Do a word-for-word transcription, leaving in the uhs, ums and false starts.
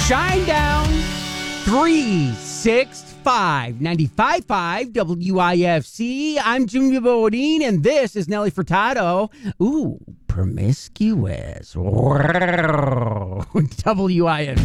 Shinedown three six five, ninety-five point five W I F C. I'm Jimmy Bodine, and this is Nelly Furtado. Ooh, promiscuous. W I F